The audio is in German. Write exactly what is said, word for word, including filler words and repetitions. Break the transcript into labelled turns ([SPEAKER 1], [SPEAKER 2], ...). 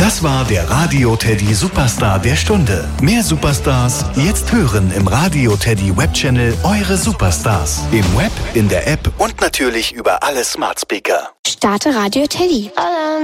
[SPEAKER 1] Das war der Radio Teddy Superstar der Stunde. Mehr Superstars jetzt hören im Radio Teddy Webchannel Eure Superstars. Im Web, in der App und natürlich über alle Smart Speaker.
[SPEAKER 2] Starte Radio Teddy. Alarm.